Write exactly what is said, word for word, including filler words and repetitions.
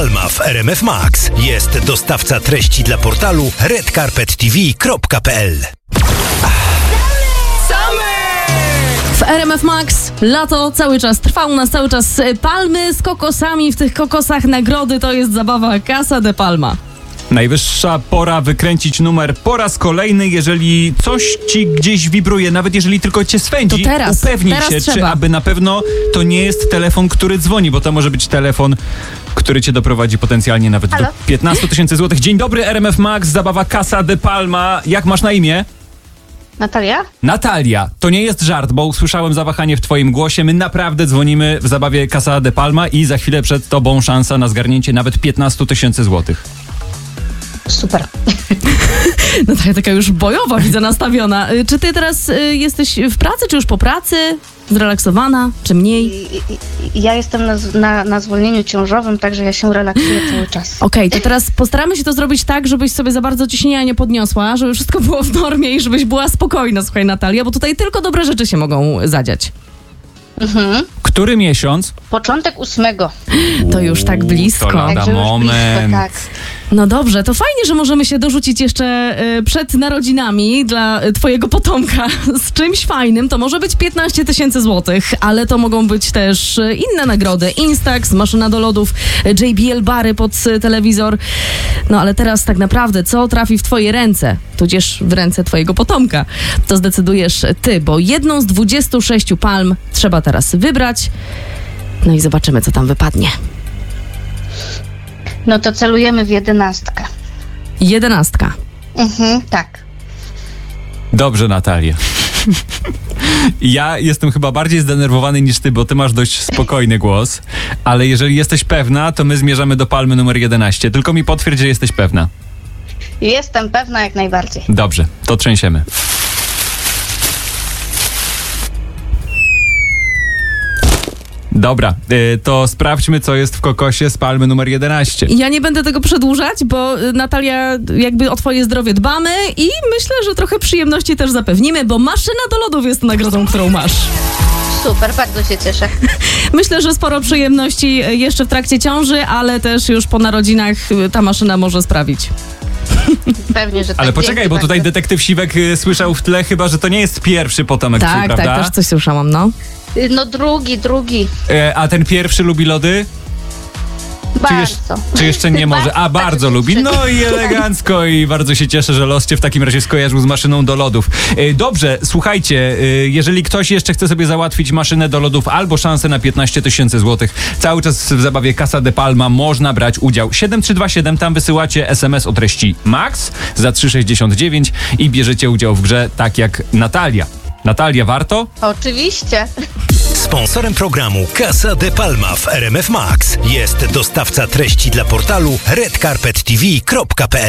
Palma w R M F Max. Jest dostawca treści dla portalu red carpet t v kropka p l. W R M F Max lato cały czas trwa, u nas cały czas palmy z kokosami, w tych kokosach nagrody, to jest zabawa Casa de Palma. Najwyższa pora wykręcić numer po raz kolejny, jeżeli coś ci gdzieś wibruje, nawet jeżeli tylko cię swędzi, to teraz, upewnij teraz się, trzeba. czy aby na pewno to nie jest telefon, który dzwoni, bo to może być telefon, który cię doprowadzi potencjalnie nawet Halo? do piętnaście tysięcy złotych. Dzień dobry, R M F Max, zabawa Casa de Palma. Jak masz na imię? Natalia? Natalia, to nie jest żart, bo usłyszałem zawahanie w twoim głosie. My naprawdę dzwonimy w zabawie Casa de Palma i za chwilę przed tobą szansa na zgarnięcie nawet piętnaście tysięcy złotych. Super. No to ja taka już bojowa, widzę, nastawiona. Y, Czy ty teraz y, jesteś w pracy, czy już po pracy? Zrelaksowana, czy mniej? I, i, ja jestem na, z- na, na zwolnieniu ciążowym, także ja się relaksuję cały czas. Okej, to teraz postaramy się to zrobić tak, żebyś sobie za bardzo ciśnienia nie podniosła, żeby wszystko było w normie i żebyś była spokojna, słuchaj, Natalia, bo tutaj tylko dobre rzeczy się mogą zadziać. Mhm. Który miesiąc? Początek ósmego. To już tak blisko. To lada Także już moment. blisko, tak. No dobrze, to fajnie, że możemy się dorzucić jeszcze y, przed narodzinami dla y, twojego potomka z czymś fajnym. To może być piętnaście tysięcy złotych, ale to mogą być też y, inne nagrody. Instax, maszyna do lodów, y, J B L bary pod y, telewizor. No ale teraz tak naprawdę, co trafi w twoje ręce, tudzież w ręce twojego potomka, to zdecydujesz ty, bo jedną z dwudziestu sześciu palm trzeba teraz wybrać. No i zobaczymy, co tam wypadnie. No to celujemy w jedenastkę. Jedenastka. Mhm, tak. Dobrze, Natalia. Ja jestem chyba bardziej zdenerwowany niż ty, bo ty masz dość spokojny głos, ale jeżeli jesteś pewna, to my zmierzamy do palmy numer jedenaście. Tylko mi potwierdź, że jesteś pewna. Jestem pewna jak najbardziej. Dobrze, to trzęsiemy. Dobra, y, to sprawdźmy, co jest w kokosie z palmy numer jedenaście. Ja nie będę tego przedłużać, bo y, Natalia, jakby o twoje zdrowie dbamy i myślę, że trochę przyjemności też zapewnimy, bo maszyna do lodów jest nagrodą, którą masz. Super, bardzo się cieszę. Myślę, że sporo przyjemności y, jeszcze w trakcie ciąży, ale też już po narodzinach y, ta maszyna może sprawić. Pewnie, że tak. Ale poczekaj, Dzięki bo tutaj bardzo. detektyw Siwek y, słyszał w tle chyba, że to nie jest pierwszy potomek twój, Tak, prawda? tak, też coś słyszałam, no. Y, No drugi, drugi. E, a ten pierwszy lubi lody? Czy, jeż- Bardzo. czy jeszcze nie może? A, bardzo lubi. No i elegancko i bardzo się cieszę, że los cię w takim razie skojarzył z maszyną do lodów. E, dobrze, słuchajcie, e, jeżeli ktoś jeszcze chce sobie załatwić maszynę do lodów albo szansę na piętnaście tysięcy złotych, cały czas w zabawie Casa de Palma można brać udział. siedem trzy dwa siedem, tam wysyłacie es em es o treści MAX za trzy sześćdziesiąt dziewięć i bierzecie udział w grze tak jak Natalia. Natalia, warto? Oczywiście. Sponsorem programu Casa de Palma w R M F Max jest dostawca treści dla portalu red carpet t v kropka p l.